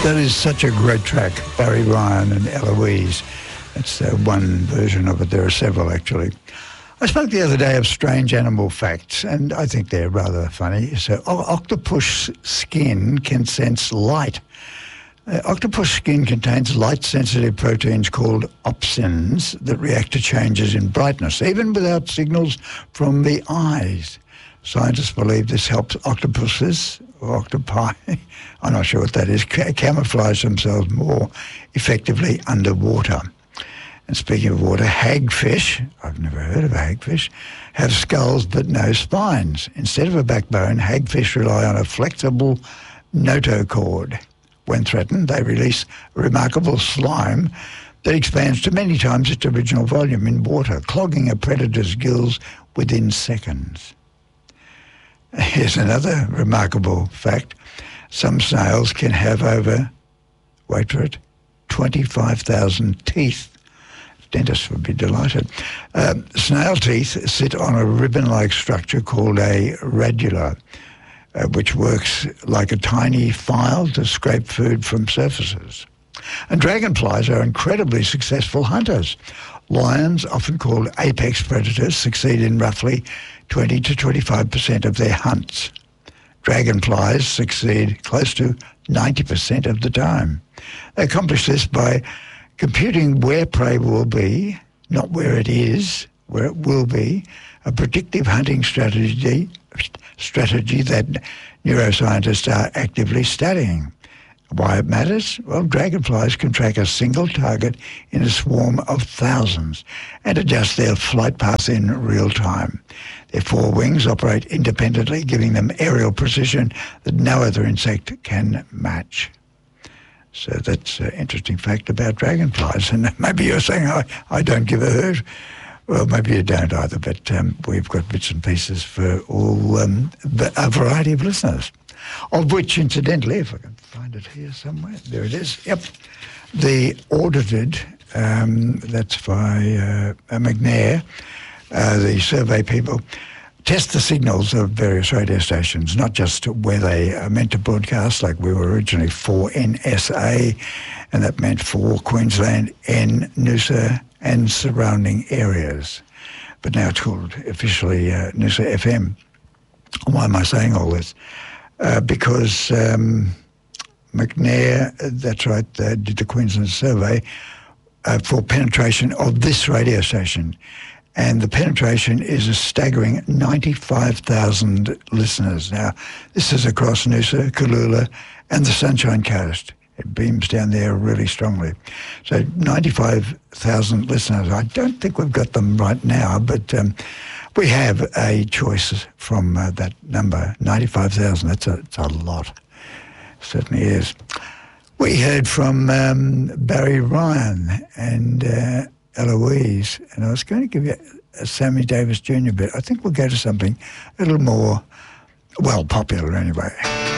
That is such a great track, Barry Ryan and Eloise. That's one version of it. There are several, actually. I spoke the other day of strange animal facts, and I think they're rather funny. So, octopus skin can sense light. Octopus skin contains light-sensitive proteins called opsins that react to changes in brightness, even without signals from the eyes. Scientists believe this helps octopuses, or octopi, I'm not sure what that is, camouflage themselves more effectively underwater. And speaking of water, hagfish, I've never heard of a hagfish, have skulls but no spines. Instead of a backbone, hagfish rely on a flexible notochord. When threatened, they release remarkable slime that expands to many times its original volume in water, clogging a predator's gills within seconds. Here's another remarkable fact. Some snails can have over, wait for it, 25,000 teeth. Dentists would be delighted. Snail teeth sit on a ribbon-like structure called a radula, which works like a tiny file to scrape food from surfaces. And dragonflies are incredibly successful hunters. Lions, often called apex predators, succeed in roughly 20 to 25% of their hunts. Dragonflies succeed close to 90% of the time. They accomplish this by computing where prey will be, not where it is, where it will be, a predictive hunting strategy that neuroscientists are actively studying. Why it matters? Well, dragonflies can track a single target in a swarm of thousands and adjust their flight path in real time. Their four wings operate independently, giving them aerial precision that no other insect can match. So that's an interesting fact about dragonflies. And maybe you're saying, I don't give a hoot. Well, maybe you don't either, but we've got bits and pieces for all a variety of listeners, of which, incidentally, if I can find it here somewhere, there it is. Yep, the audited, that's by McNair, the survey people, test the signals of various radio stations, not just where they are meant to broadcast, like we were originally for NSA, and that meant for Queensland, Noosa and surrounding areas. But now it's called officially Noosa FM. Why am I saying all this? Because McNair, that's right, did the Queensland survey for penetration of this radio station. And the penetration is a staggering 95,000 listeners. Now, this is across Noosa, Kalula, and the Sunshine Coast. It beams down there really strongly. So 95,000 listeners. I don't think we've got them right now, but we have a choice from that number, 95,000. That's a lot. Certainly is. We heard from Barry Ryan and Eloise, and I was going to give you a Sammy Davis Jr. bit. I think we'll go to something a little more, well, popular anyway.